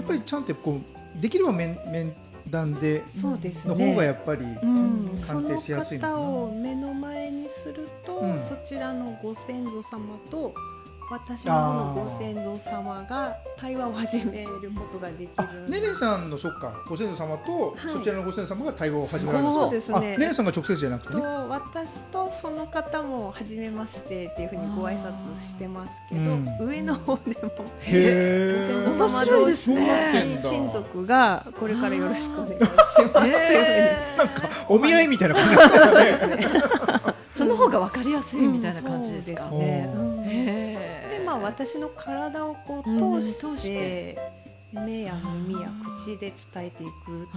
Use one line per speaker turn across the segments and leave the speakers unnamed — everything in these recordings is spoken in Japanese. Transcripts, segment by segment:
ぱりちゃんとこうできれば面談で
そうですね、
の方がやっぱり
その
鑑定しやすいのかな。
方を目の前にすると、そちらのご先祖様と私の方のご先祖様が対話を始めることができる。
ねねさんのそっかご先祖様と、そちらのご先祖様が対話を始められるん
そうですね。
ねねさんが直接じゃなくてね。
私とその方も初めましてっていうふうにご挨拶してますけど、上の方でもご先祖様同士親族がこれからよろしくお願いしますというふうに
なんかお見合いみたいな感じですね。
その方が分かりやすいみたいな感じですか。
そうですね。で私の体をこう通して目や耳や口で伝えていくっていう、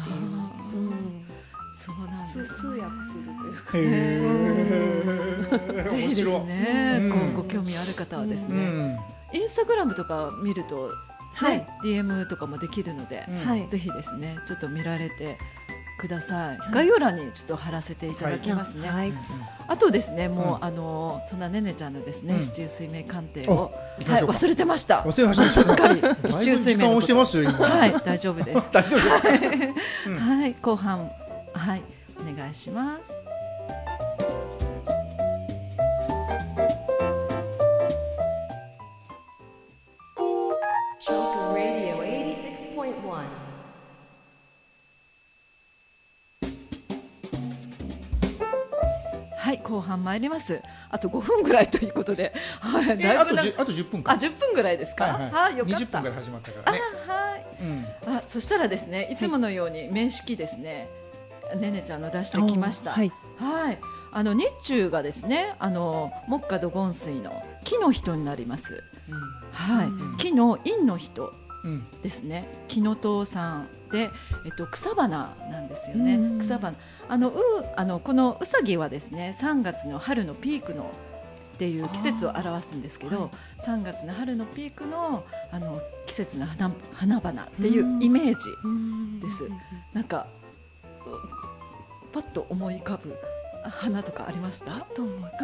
そうなんですね。
通訳するというか、
ぜひですね、ご興味ある方はですね、インスタグラムとか見ると、DM とかもできるので、ぜひですねちょっと見られてください。概要欄にちょっと貼らせていただきますね。あとですね、もうそんなねねちゃんのですね四柱推命鑑定を忘れてました。
忘れました。
すっかり四柱推命のこと。
してますよ今。
はい、大丈夫です。
大丈夫です。
はい、後半はいお願いします。はい、後半参ります。あと5分ぐらいということで、はい、だいぶ
あと10分か。
10分ぐらいですか。はい、よかった。
20分から始まったからね。
はい。そしたらですね、いつものように名式ですね、ねねちゃんの出してきました。はい。日中がですね、木火土金水の木の人になります。はい。木の陰の人ですね。木の塔さんで、草花なんですよね。草花。このうさぎはですね、3月の春のピークのっていう季節を表すんですけど、3月の春のピークの季節の花々っていうイメージです。なんかパッと思い浮かぶ花とかありました？
パッと思い浮か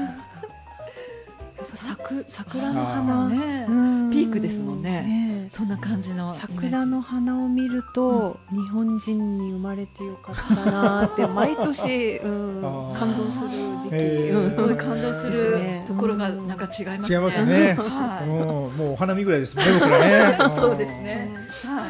ぶ桜の花、
ピークですもんね。そんな感じの
桜の花を見ると、日本人に生まれてよかったなって毎年感動する時期、
すごい感動するところがなんか違いますね。
違いますね。もうお花見ぐらいですもんね、僕らね。
そうですね。はい。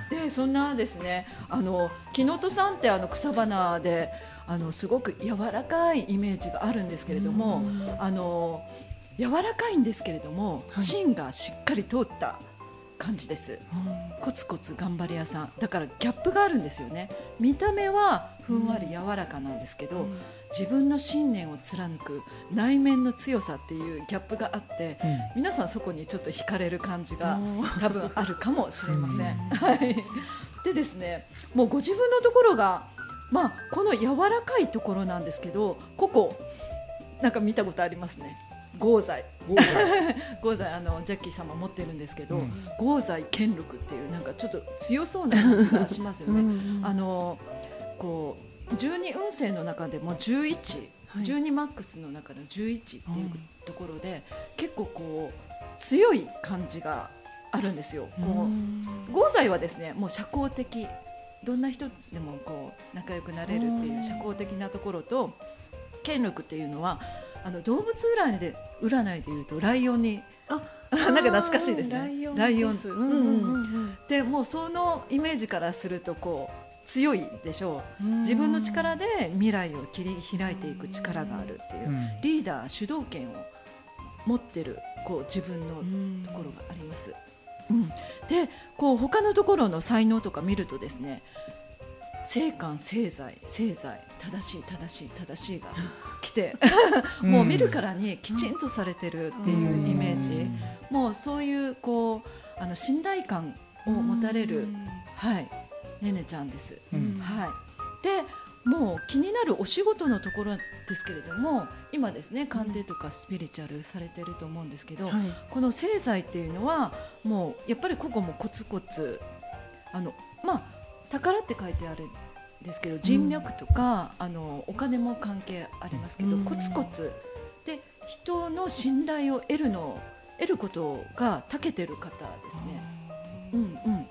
でそんなですね、木の戸さんって草花ですごく柔らかいイメージがあるんですけれども、柔らかいんですけれども、芯がしっかり通った感じです。コツコツ頑張り屋さんだからギャップがあるんですよね。見た目はふんわり柔らかなんですけど、自分の信念を貫く内面の強さっていうギャップがあって、皆さんそこにちょっと惹かれる感じが多分あるかもしれません。はい。でですね、もうご自分のところがこの柔らかいところなんですけど、ここなんか見たことありますね。豪財ジャッキー様持ってるんですけど、豪財権力っていうなんかちょっと強そうな感じがしますよね。こう12運勢の中でも11、12マックスの中の11っていうところで、結構こう強い感じがあるんですよ。豪財はですね、もう社交的、どんな人でもこう仲良くなれるっていう社交的なところと、権力っていうのは動物占いでいうとライオンになんか懐かしいですね。ライオンでもうそのイメージからするとこう強いでしょう。自分の力で未来を切り開いていく力があるっていう、リーダー主導権を持ってるこう自分のところがあります。でこう他のところの才能とか見るとですね、正観正在正在正しいが来てもう見るからにきちんとされてるっていうイメージ、もうそういうこう信頼感を持たれる、ねねちゃんです。でもう気になるお仕事のところですけれども、今ですね鑑定とかスピリチュアルされてると思うんですけど、この正在っていうのはもうやっぱりここもコツコツ宝って書いてあるんですけど、人脈とか、お金も関係ありますけど、コツコツで人の信頼を得ることが長けてる方ですね。